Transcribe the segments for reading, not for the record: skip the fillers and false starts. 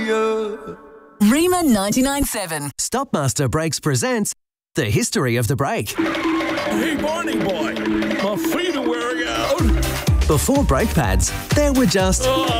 Rima 99.7. Stopmaster Brakes presents The History of the Brake. Hey, Barney boy, my feet are wearing out. Before brake pads, there were just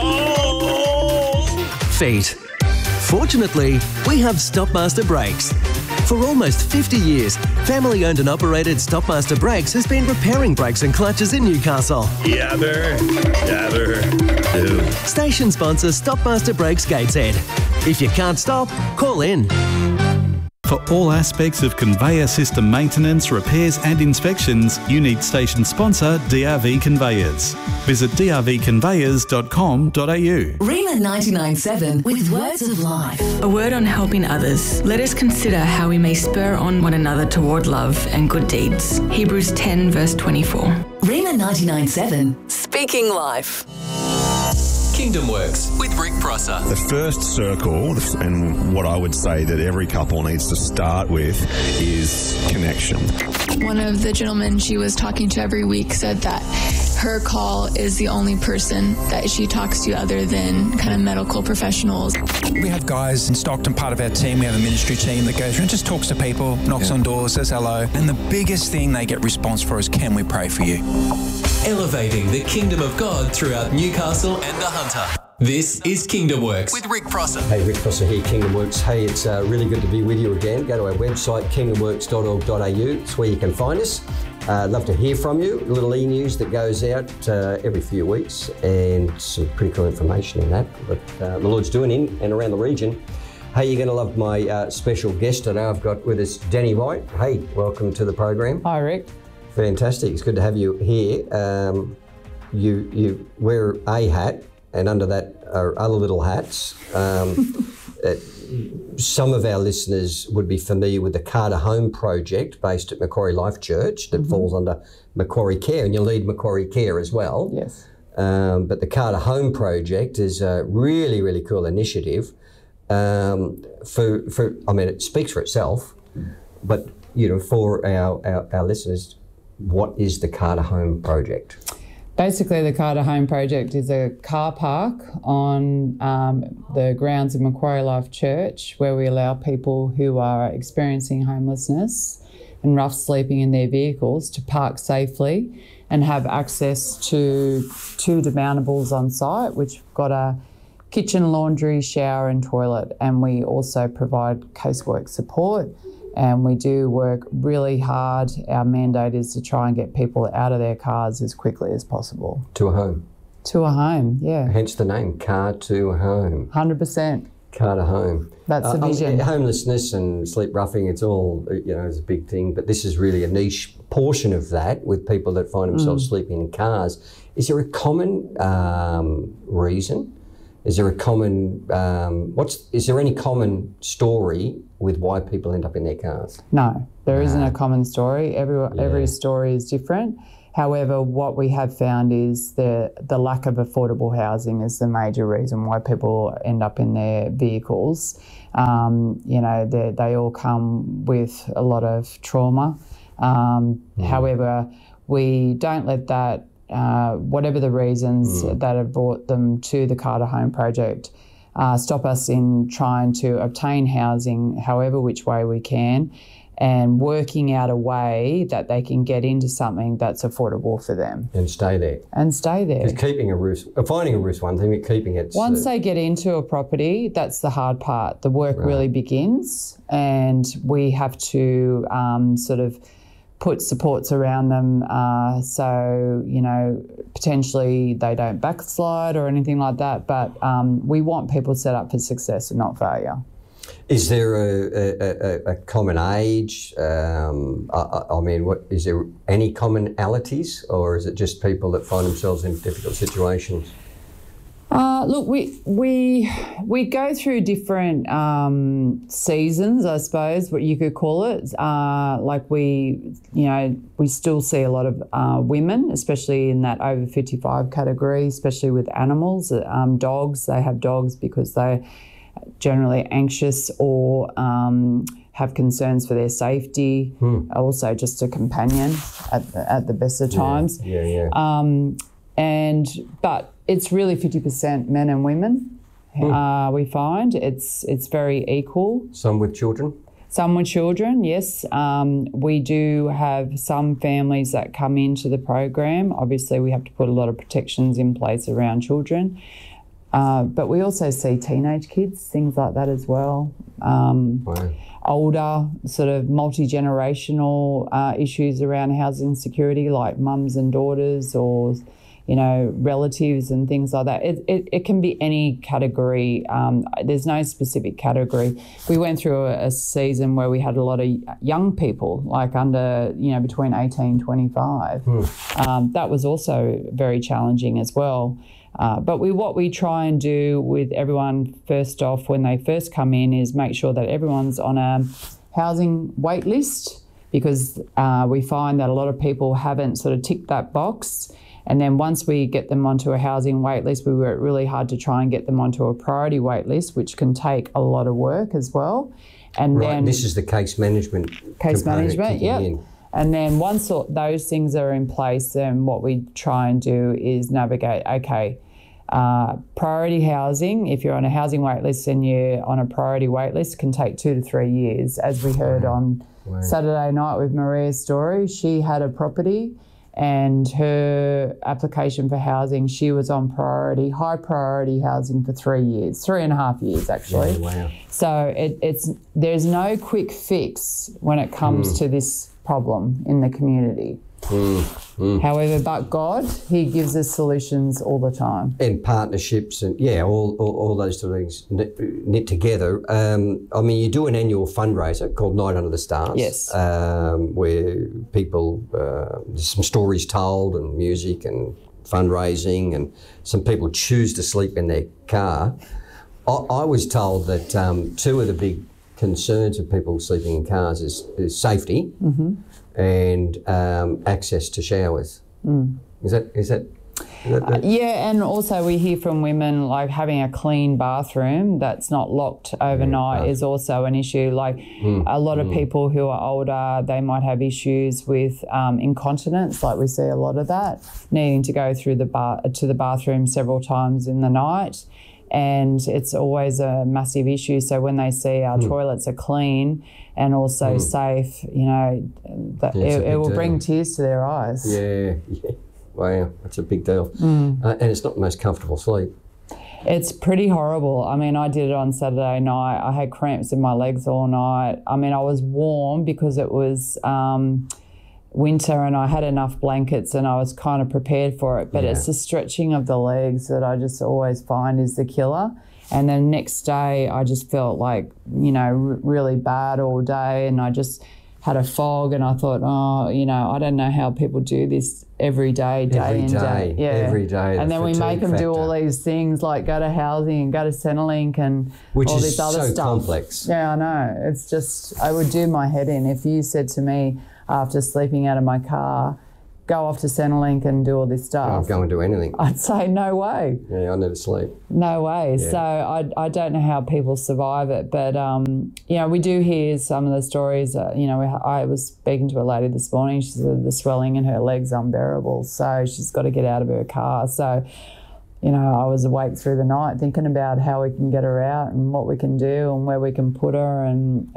feet. Fortunately, we have Stopmaster Brakes. For almost 50 years, family-owned and operated Stopmaster Brakes has been repairing brakes and clutches in Newcastle. Yabber, do. Station sponsor Stopmaster Brakes Gateshead. If you can't stop, call in. For all aspects of conveyor system maintenance, repairs and inspections, you need station sponsor DRV Conveyors. Visit drvconveyors.com.au. Rima 99.7 with words of life. A word on helping others. Let us consider how we may spur on one another toward love and good deeds. Hebrews 10 verse 24. Rima 99.7. Speaking life. Kingdom Works with Rick Prosser. The first circle, and what I would say that every couple needs to start with, is connection. One of the gentlemen she was talking to every week said that her call is the only person that she talks to other than kind of medical professionals. We have guys in Stockton, part of our team. We have a ministry team that goes around and just talks to people, knocks on doors, says hello. And the biggest thing they get response for is, can we pray for you? Elevating the kingdom of God throughout Newcastle and the Hunter. This is Kingdom Works with Rick Prosser. Hey, Rick Prosser here, Kingdom Works. Hey, it's really good to be with you again. Go to our website, kingdomworks.org.au. It's where you can find us. Love to hear from you. A little e-news that goes out every few weeks and some pretty cool information in that. But the Lord's doing in and around the region. Hey, you're going to love my special guest today. I've got with us Danny White. Hey, welcome to the program. Hi, Rick. Fantastic. It's good to have you here. You wear a hat, and under that are other little hats. Some of our listeners would be familiar with the Carter Home Project based at Macquarie Life Church that falls under Macquarie Care, and you lead Macquarie Care as well. Yes. But the Carter Home Project is a really, really cool initiative. I mean, it speaks for itself, but for our listeners, what is the Carter Home Project? Basically, the Carter Home Project is a car park on the grounds of Macquarie Life Church where we allow people who are experiencing homelessness and rough sleeping in their vehicles to park safely and have access to 2 demountables on site, which have got a kitchen, laundry, shower and toilet. And we also provide casework support. And we do work really hard. Our mandate is to try and get people out of their cars as quickly as possible. To a home. To a home, yeah. Hence the name, Car to a Home. 100%. Car to Home. That's the vision. Homelessness and sleep roughing, it's all, is a big thing, but this is really a niche portion of that with people that find themselves sleeping in cars. Is there a common reason? Is there a common, is there any common story with why people end up in their cars? No, there isn't a common story. Every story is different. However, what we have found is the lack of affordable housing is the major reason why people end up in their vehicles. They all come with a lot of trauma. However, we don't let that whatever the reasons that have brought them to the Carter Home Project, stop us in trying to obtain housing however which way we can and working out a way that they can get into something that's affordable for them. And stay there. Because keeping a roof, finding a roof's one thing, but keeping it... Once they get into a property, that's the hard part. The work really begins and we have to sort of put supports around them so, potentially they don't backslide or anything like that. But we want people set up for success and not failure. Is there a common age? Is there any commonalities or is it just people that find themselves in difficult situations? Look, we go through different seasons, I suppose, what you could call it. We still see a lot of women, especially in that over 55 category, especially with animals, dogs. They have dogs because they're generally anxious or have concerns for their safety. Also, just a companion at the best of times. But it's really 50% men and women We find it's very equal. Some with children? Some with children, yes. We do have some families that come into the program. Obviously, we have to put a lot of protections in place around children. But we also see teenage kids, things like that as well. Wow. Older, sort of multi-generational issues around housing security, like mums and daughters or, relatives and things like that. It can be any category. There's no specific category. We went through a season where we had a lot of young people, like under, between 18 and 25. That was also very challenging as well. But what we try and do with everyone first off when they first come in is make sure that everyone's on a housing wait list, because we find that a lot of people haven't sort of ticked that box. And then once we get them onto a housing wait list, we work really hard to try and get them onto a priority wait list, which can take a lot of work as well. And right, then this is the case management. Yeah. And then once those things are in place, then what we try and do is navigate, priority housing, if you're on a housing wait list and you're on a priority wait list, can take 2 to 3 years. As we heard on Saturday night with Maria's story, she had a property and her application for housing, she was on high priority housing for 3 years, 3.5 years actually. Yeah, wow. So there's no quick fix when it comes to this problem in the community. However, but God, He gives us solutions all the time. And partnerships and, all those sort of things knit together. You do an annual fundraiser called Night Under the Stars. Yes. Where people, there's some stories told and music and fundraising, and some people choose to sleep in their car. I was told that two of the big concerns of people sleeping in cars is safety. And access to showers. Is that yeah, and also we hear from women like having a clean bathroom that's not locked overnight is also an issue. Like a lot of people who are older, they might have issues with incontinence. Like we see a lot of that, needing to go through to the bathroom several times in the night. And it's always a massive issue. So when they see our toilets are clean and also safe, it will bring tears to their eyes. Yeah. Wow, that's a big deal. And it's not the most comfortable sleep. It's pretty horrible. I mean, I did it on Saturday night. I had cramps in my legs all night. I mean, I was warm because it was winter and I had enough blankets and I was kind of prepared for it, but it's the stretching of the legs that I just always find is the killer. And then next day I just felt like, really bad all day, and I just had a fog, and I thought, I don't know how people do this every day, day in, day. Yeah. Every day. And then we make them do all these things like go to housing and go to Centrelink and all this other stuff. Which is so complex. Yeah, I know. It's just, I would do my head in if you said to me after sleeping out of my car, go off to Centrelink and do all this stuff. I'll go and do anything. I'd say no way. Yeah, I never sleep. No way. Yeah. So I don't know how people survive it, but we do hear some of the stories. I was speaking to a lady this morning. She said the swelling in her legs unbearable, so she's got to get out of her car. So, I was awake through the night thinking about how we can get her out and what we can do and where we can put her, and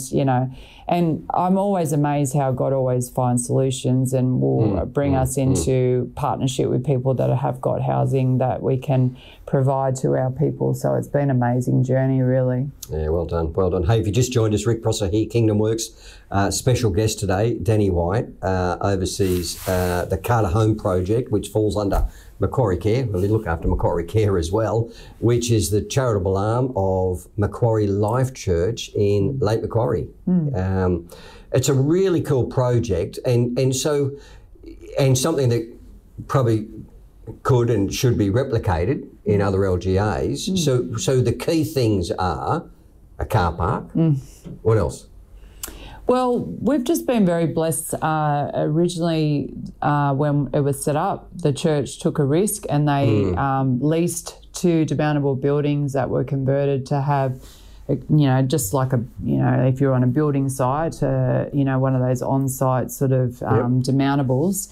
I'm always amazed how God always finds solutions and will bring us into partnership with people that have got housing that we can provide to our people. So it's been an amazing journey, really. Yeah, well done, well done. Hey, if you just joined us, Rick Prosser here, Kingdom Works. Special guest today, Danny White, oversees the Carter Home Project, which falls under Macquarie Care. Well, they look after Macquarie Care as well, which is the charitable arm of Macquarie Life Church in Lake Macquarie. It's a really cool project, and something that probably could and should be replicated in other LGAs. So the key things are a car park. What else? Well, we've just been very blessed. Originally, when it was set up, the church took a risk and they leased 2 demountable buildings that were converted to have, just like if you're on a building site, one of those on-site sort of demountables.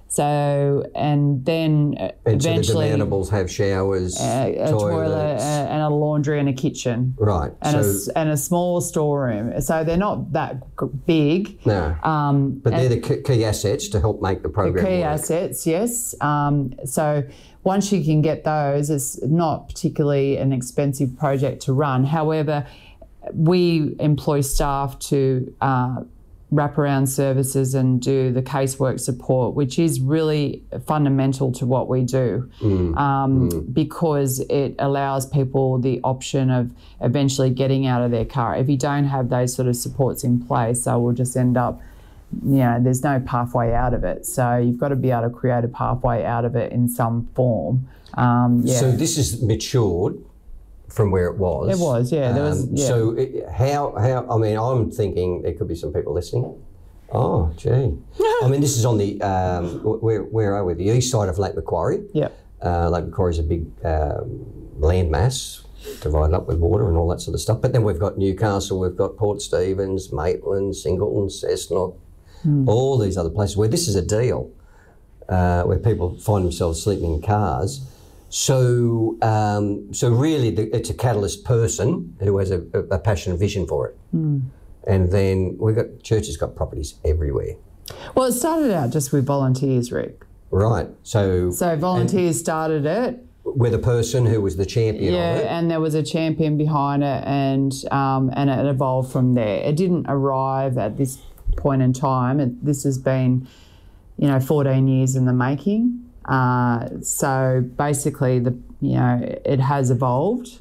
So, and then eventually... So the demountables have showers, a toilet, and a laundry and a kitchen. Right. And a small storeroom. So they're not that big. No. But they're the key assets to help make the program work. Key work. assets, yes. So once you can get those, it's not particularly an expensive project to run. However, we employ staff to wraparound services and do the casework support, which is really fundamental to what we do, because it allows people the option of eventually getting out of their car. If you don't have those sort of supports in place, they will just end up, there's no pathway out of it. So you've got to be able to create a pathway out of it in some form. So this is matured from where it was. It was, yeah. So how? I mean, I'm thinking there could be some people listening. Oh, gee. I mean, this is on the where are we? The east side of Lake Macquarie. Yep. Lake Macquarie is a big landmass divided up with water and all that sort of stuff. But then we've got Newcastle, we've got Port Stephens, Maitland, Singleton, Cessnock, all these other places where this is a deal, where people find themselves sleeping in cars. So really, it's a catalyst person who has a passion and vision for it. And then churches got properties everywhere. Well, it started out just with volunteers, Rick. Right. So volunteers started it. With a person who was the champion of it. Yeah, and there was a champion behind it, and it evolved from there. It didn't arrive at this point in time. This has been, 14 years in the making. So basically, it has evolved,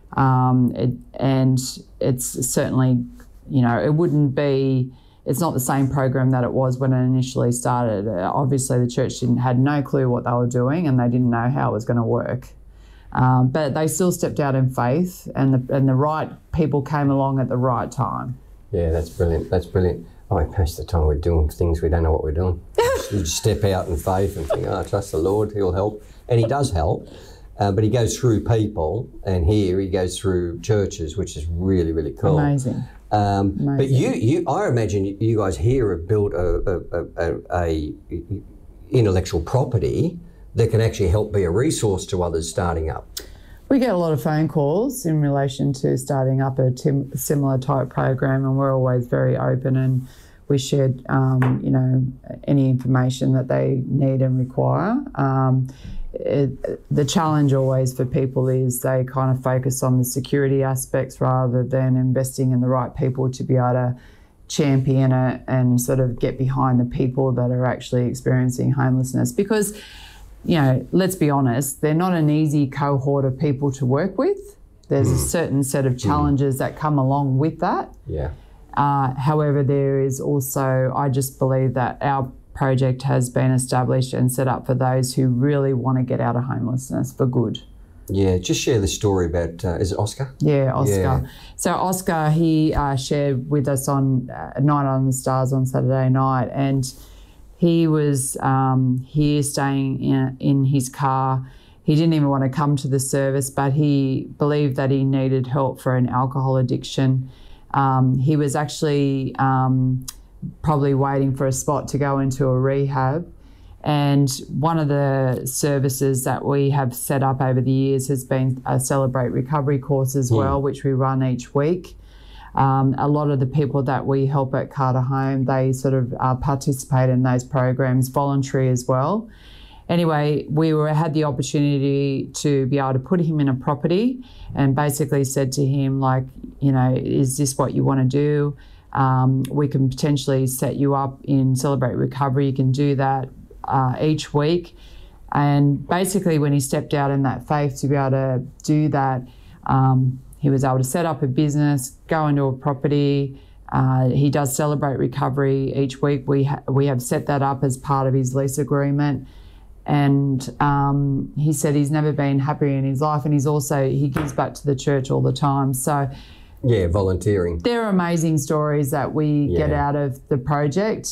and it's certainly, it wouldn't be. It's not the same program that it was when it initially started. Obviously, the church had no clue what they were doing, and they didn't know how it was going to work. But they still stepped out in faith, and the right people came along at the right time. Yeah, that's brilliant. That's brilliant. Most of the time we're doing things we don't know what we're doing. You just step out in faith and think, trust the Lord, He'll help. And He does help, but He goes through people, and here He goes through churches, which is really, really cool. Amazing. But I imagine you guys here have built a intellectual property that can actually help be a resource to others starting up. We get a lot of phone calls in relation to starting up a similar type program, and we're always very open, and we share, any information that they need and require. The challenge always for people is they kind of focus on the security aspects rather than investing in the right people to be able to champion it and sort of get behind the people that are actually experiencing homelessness. Because, let's be honest, they're not an easy cohort of people to work with. There's a certain set of challenges that come along with that. Yeah. However, there is also, I just believe that our project has been established and set up for those who really want to get out of homelessness for good. Yeah, just share the story about, is it Oscar? Yeah, Oscar. Yeah. So Oscar, he shared with us on Night on the Stars on Saturday night, and he was here staying in his car. He didn't even want to come to the service, but he believed that he needed help for an alcohol addiction. He was actually probably waiting for a spot to go into a rehab. And one of the services that we have set up over the years has been a Celebrate Recovery course as well, which we run each week. A lot of the people that we help at Carter Home, they sort of participate in those programs, voluntary as well. Anyway, we had the opportunity to be able to put him in a property and basically said to him, is this what you want to do? We can potentially set you up in Celebrate Recovery. You can do that each week. And basically when he stepped out in that faith to be able to do that, he was able to set up a business, go into a property. He does Celebrate Recovery each week. We have set that up as part of his lease agreement. And he said he's never been happier in his life, and he gives back to the church all the time. So yeah, volunteering. They're amazing stories that we get out of the project.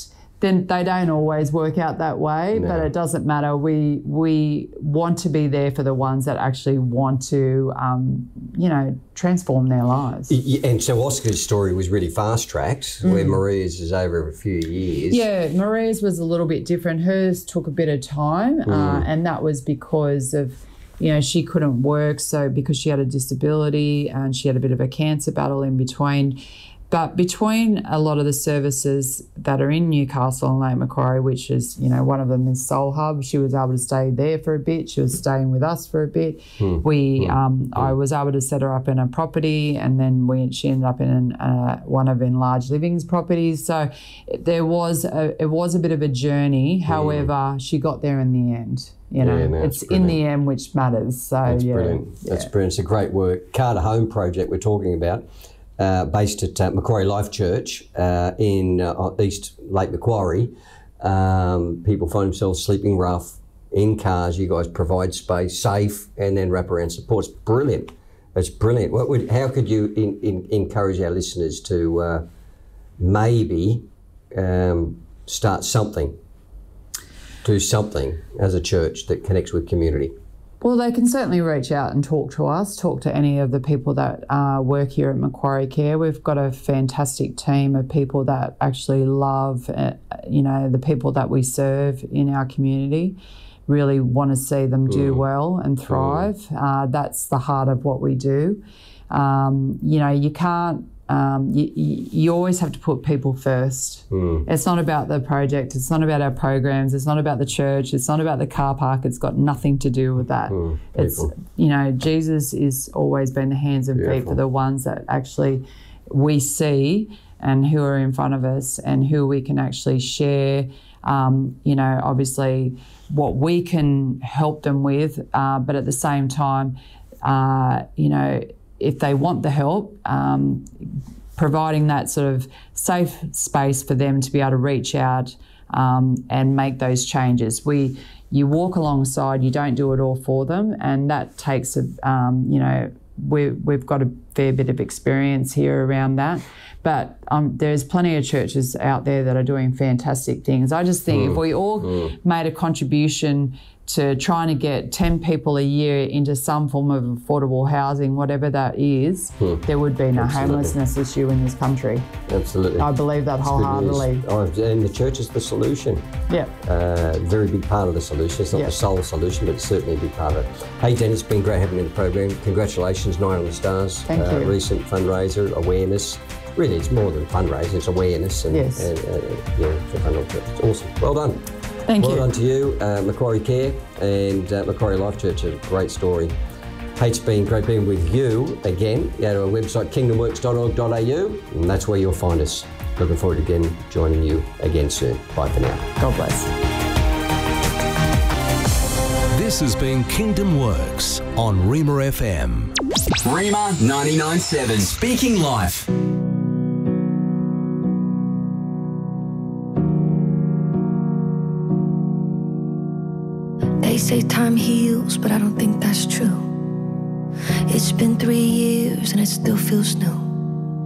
then they don't always work out that way, but it doesn't matter. We want to be there for the ones that actually want to, transform their lives. And so Oscar's story was really fast-tracked, where Maria's is over a few years. Yeah, Maria's was a little bit different. Hers took a bit of time, and that was because of, she couldn't work, so because she had a disability and she had a bit of a cancer battle in between. But between a lot of the services that are in Newcastle and Lake Macquarie, which is, one of them is Soul Hub, she was able to stay there for a bit. She was staying with us for a bit. I was able to set her up in a property, and then she ended up in one of Enlarged Living's properties. So it was a bit of a journey. However, she got there in the end. It's in the end which matters. So that's brilliant. That's brilliant. It's a great work. Carter Home Project we're talking about. Based at Macquarie Life Church in East Lake Macquarie. People find themselves sleeping rough in cars. You guys provide space, safe, and then wraparound support. It's brilliant. It's brilliant. How could you encourage our listeners to maybe start something, do something as a church that connects with community? Well, they can certainly reach out and talk to us, talk to any of the people that work here at Macquarie Care. We've got a fantastic team of people that actually love, the people that we serve in our community, really want to see them do well and thrive. That's the heart of what we do. You can't, you always have to put people first. It's not about the project, it's not about our programs, it's not about the church, it's not about the car park, it's got nothing to do with that. It's, Jesus is always been the hands and feet for the ones that actually we see and who are in front of us and who we can actually share, obviously what we can help them with, but at the same time, if they want the help, providing that sort of safe space for them to be able to reach out and make those changes. You walk alongside, you don't do it all for them, and that takes we've got a fair bit of experience here around that. But there's plenty of churches out there that are doing fantastic things. I just think if we all made a contribution to trying to get 10 people a year into some form of affordable housing, whatever that is, there would be no homelessness issue in this country. Absolutely. I believe that wholeheartedly. And the church is the solution. Yeah. Very big part of the solution. It's not the sole solution, but it's certainly a big part of it. Hey, Dennis, it's been great having you in the program. Congratulations, Night on the Stars. Thank you. Recent fundraiser, awareness. Really, it's more than fundraising, it's awareness. And, yes. It's awesome. Well done. Thank you. Well done to you, Macquarie Care and Macquarie Life Church. A great story. Hey, it's been great being with you again. Go to our website, kingdomworks.org.au, and that's where you'll find us. Looking forward to again joining you again soon. Bye for now. God bless. This has been Kingdom Works on Rima FM. Rima 99.7. Speaking Life. They say time heals, but I don't think that's true. It's been 3 years and it still feels new.